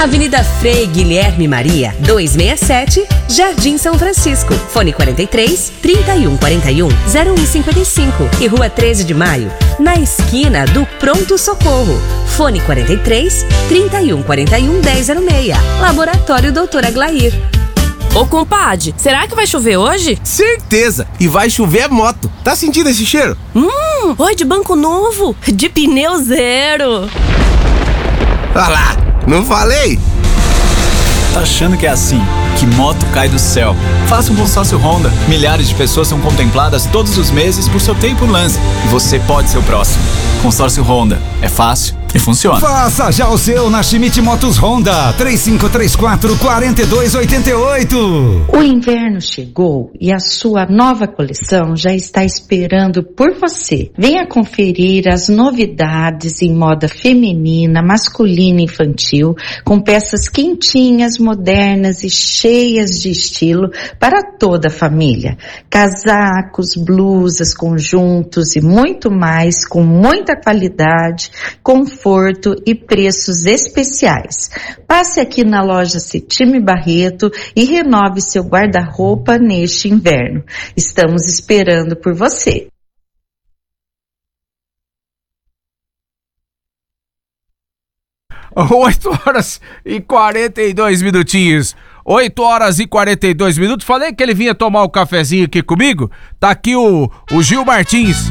Avenida Frei Guilherme Maria, 267, Jardim São Francisco. Fone 43 3141 0155 e Rua 13 de Maio, na esquina do Pronto Socorro. Fone 43 3141 1006. Laboratório Dr. Aglair. Ô compadre, será que vai chover hoje? Certeza! E vai chover moto. Tá sentindo esse cheiro? Oi, de banco novo, de pneu zero. Olha lá, não falei? Tá achando que é assim, que moto cai do céu? Faça um consórcio Honda. Milhares de pessoas são contempladas todos os meses por seu tempo lance. E você pode ser o próximo. Consórcio Honda. É fácil e funciona. Faça já o seu na Schmidt Motos Honda. 3534-4288. O inverno chegou e a sua nova coleção já está esperando por você. Venha conferir as novidades em moda feminina, masculina e infantil, com peças quentinhas, modernas e cheias de estilo para toda a família. Casacos, blusas, conjuntos e muito mais, com muita qualidade, conforto e preços especiais. Passe aqui na loja Cetime Barreto e renove seu guarda-roupa neste inverno. Estamos esperando por você. 8h42. 8h42. Falei que ele vinha tomar o cafezinho aqui comigo. Tá aqui o Gil Martins.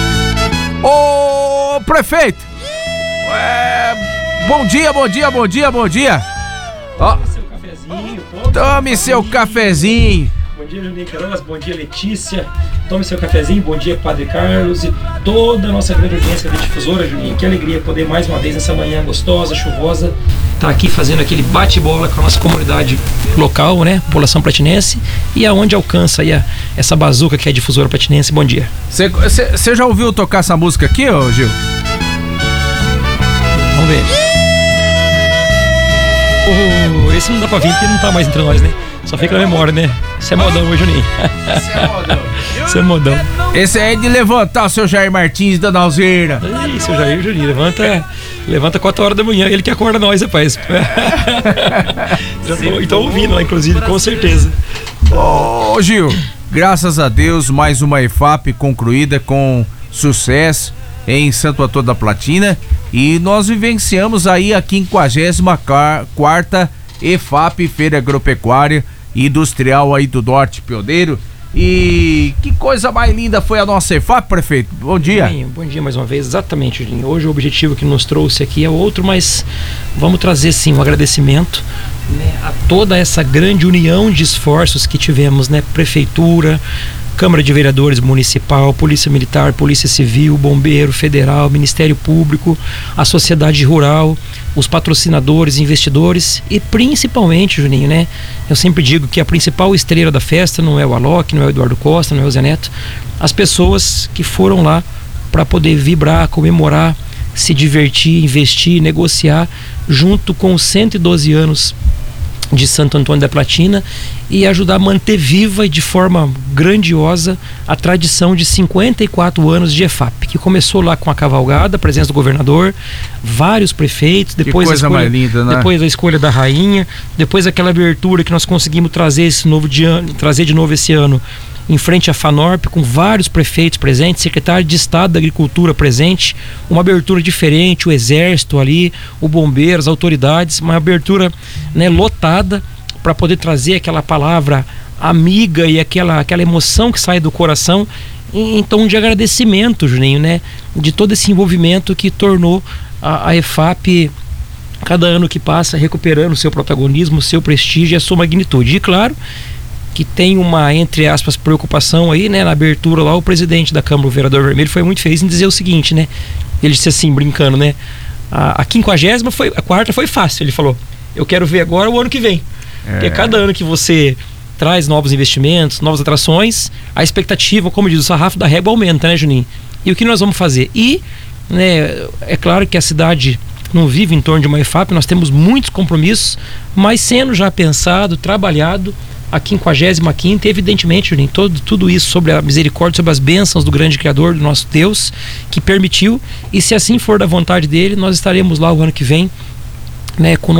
Ô, prefeito! Bom dia. Ó, tome seu cafezinho. Bom dia, Juninho Queiroz, bom dia, Letícia. Tome seu cafezinho, bom dia, Padre Carlos e toda a nossa grande audiência da Difusora, Juninho. Que alegria poder mais uma vez nessa manhã gostosa, chuvosa, tá aqui fazendo aquele bate-bola com a nossa comunidade local, né? População platinense, e aonde alcança aí essa bazuca que é a Difusora Platinense. Bom dia. Você já ouviu tocar essa música aqui, ô Gil? Vamos ver. Esse não dá pra vir porque não tá mais entre nós, né? Só fica na memória, né? Isso é modão hoje, Juninho. Isso é modão. Esse é de levantar o seu Jair Martins da Nalzeira. Ih, seu Jair, Juninho, levanta 4 horas da manhã, ele que acorda nós, rapaz. Já tô ouvindo lá, inclusive, com certeza. Ô, Gil, graças a Deus, mais uma EFAP concluída com sucesso em Santo Antônio da Platina, e nós vivenciamos aí a 54ª EFAP, Feira Agropecuária e Industrial aí do Norte Pioneiro. E que coisa mais linda foi a nossa EFAP, prefeito. Bom dia. Bom dia mais uma vez, exatamente, Julinho. Hoje o objetivo que nos trouxe aqui é outro, mas vamos trazer sim um agradecimento, né, a toda essa grande união de esforços que tivemos, né? Prefeitura, Câmara de Vereadores Municipal, Polícia Militar, Polícia Civil, Bombeiro Federal, Ministério Público, a sociedade rural, os patrocinadores, investidores e principalmente, Juninho, né? Eu sempre digo que a principal estrela da festa não é o Alok, não é o Eduardo Costa, não é o Zé Neto, as pessoas que foram lá para poder vibrar, comemorar, se divertir, investir, negociar junto com os 112 anos de Santo Antônio da Platina e ajudar a manter viva e de forma grandiosa a tradição de 54 anos de EFAP, que começou lá com a cavalgada, a presença do governador, vários prefeitos, depois que coisa mais linda, né? Depois a escolha da rainha, depois aquela abertura que nós conseguimos trazer de novo esse ano em frente à FANORP, com vários prefeitos presentes, secretário de Estado da Agricultura presente, uma abertura diferente, o Exército ali, o Bombeiro, as autoridades, uma abertura, né, lotada, para poder trazer aquela palavra amiga e aquela emoção que sai do coração em tom de agradecimento, Juninho, né, de todo esse envolvimento que tornou a EFAP, cada ano que passa, recuperando o seu protagonismo, o seu prestígio e a sua magnitude. E claro que tem uma, entre aspas, preocupação aí, né, na abertura lá, o presidente da Câmara, o vereador Vermelho, foi muito feliz em dizer o seguinte, né, ele disse assim, brincando, né, a 54ª foi fácil, ele falou, eu quero ver agora o ano que vem, porque cada ano que você traz novos investimentos, novas atrações, a expectativa, como diz o sarrafo da régua, aumenta, né, Juninho? E o que nós vamos fazer? E, né, é claro que a cidade não vive em torno de uma EFAP, nós temos muitos compromissos, mas sendo já pensado, trabalhado, a 55ª, evidentemente, Juninho, tudo isso sobre a misericórdia, sobre as bênçãos do grande Criador, do nosso Deus, que permitiu, e se assim for da vontade dele, nós estaremos lá o ano que vem, né, com